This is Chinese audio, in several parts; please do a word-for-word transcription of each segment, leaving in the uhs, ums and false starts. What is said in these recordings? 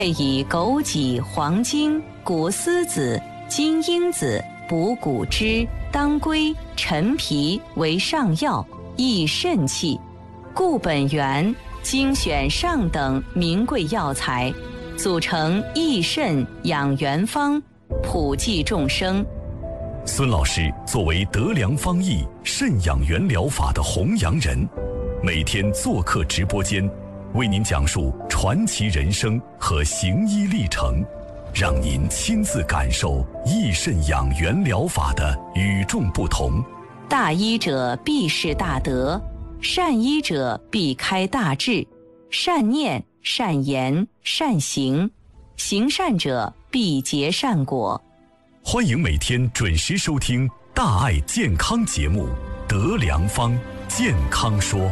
以枸杞、黄精、谷丝子、金樱子、补骨脂、当归、陈皮为上药，益肾气。固本源精选上等名贵药材，组成益肾养元方，普济众生。 孙老师作为德良方益肾养元疗法的弘扬人，每天做客直播间，为您讲述传奇人生和行医历程，让您亲自感受益肾养元疗法的与众不同。 大医者必是大德，善医者必开大智，善念、善言、善行，行善者必结善果。 欢迎每天准时收听大爱健康节目《德良方健康说》。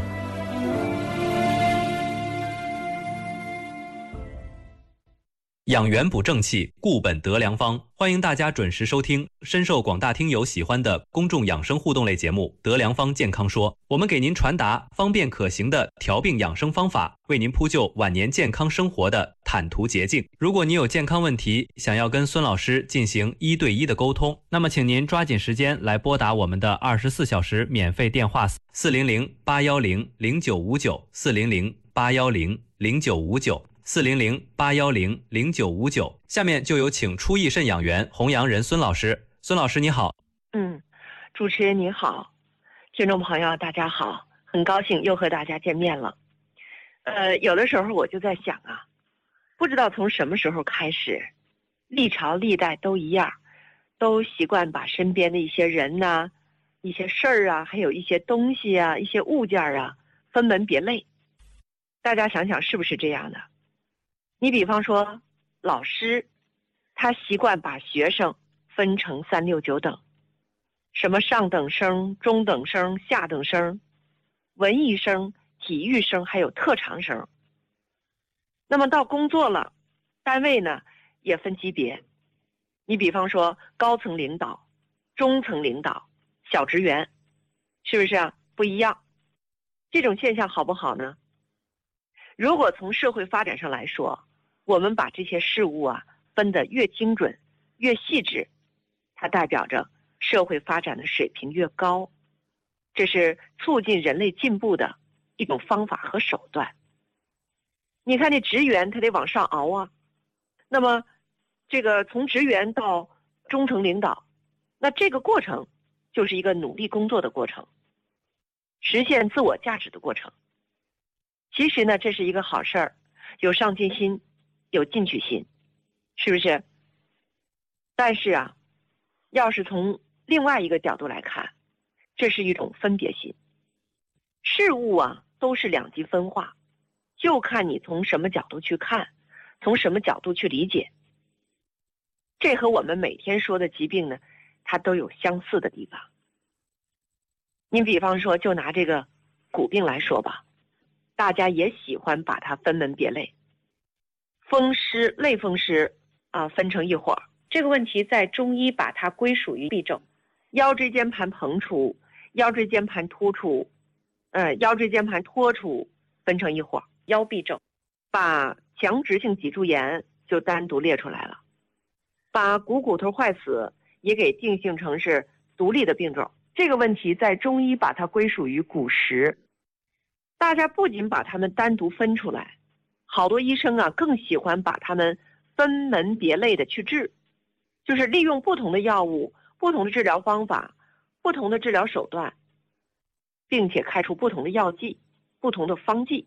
养元补正气，固本得良方。欢迎大家准时收听深受广大听友喜欢的公众养生互动类节目《德良方健康说》，我们给您传达方便可行的调病养生方法，为您铺就晚年健康生活的坦途捷径。如果你有健康问题，想要跟孙老师进行一对一的沟通，那么请您抓紧时间来拨打我们的二十四小时免费电话四零零八幺零零九五九四零零八幺零零九五九。四零零八幺零零九五九。下面就有请初益肾养元弘扬人孙老师。孙老师你好。 嗯，主持人你好，听众朋友大家好，很高兴又和大家见面了。呃，有的时候我就在想啊，不知道从什么时候开始，历朝历代都一样，都习惯把身边的一些人呐、啊、一些事儿啊，还有一些东西啊、一些物件啊，分门别类。大家想想是不是这样的？你比方说老师，他习惯把学生分成三六九等，什么上等生、中等生、下等生、文艺生、体育生，还有特长生。那么到工作了，单位呢也分级别，你比方说高层领导、中层领导、小职员，是不是啊？不一样。这种现象好不好呢？如果从社会发展上来说，我们把这些事物啊分得越精准越细致，它代表着社会发展的水平越高，这是促进人类进步的一种方法和手段。你看这职员他得往上熬啊，那么这个从职员到中层领导，那这个过程就是一个努力工作的过程，实现自我价值的过程。其实呢，这是一个好事儿，有上进心，有进取心，是不是？但是啊，要是从另外一个角度来看，这是一种分别心。事物啊都是两极分化，就看你从什么角度去看，从什么角度去理解。这和我们每天说的疾病呢，它都有相似的地方。你比方说，就拿这个骨病来说吧，大家也喜欢把它分门别类。风湿、类风湿啊，分成一伙儿。这个问题在中医把它归属于痹症，腰椎间盘膨出、腰椎间盘突出、呃腰椎间盘脱出分成一伙儿，腰痹症。把强直性脊柱炎就单独列出来了，把股骨头坏死也给定性成是独立的病种。这个问题在中医把它归属于骨实。大家不仅把它们单独分出来，好多医生啊更喜欢把它们分门别类的去治，就是利用不同的药物、不同的治疗方法、不同的治疗手段，并且开出不同的药剂、不同的方剂。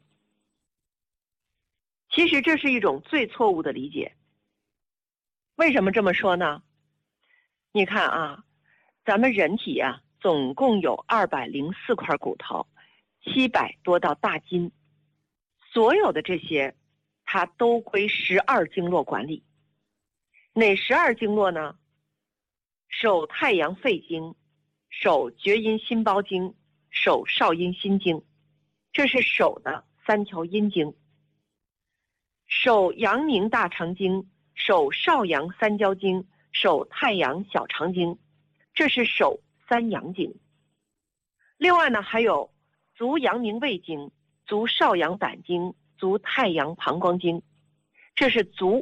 其实这是一种最错误的理解。为什么这么说呢？你看啊，咱们人体啊总共有二百零四块骨头，七百多道大筋，所有的这些它都归十二经络管理。哪十二经络呢？手太阳肺经，手厥阴心包经，手少阴心经，这是手的三条阴经。手阳明大肠经，手少阳三焦经，手太阳小肠经，这是手三阳经。另外呢，还有足阳明胃经、足少阳胆经、足太阳膀胱经， 这是足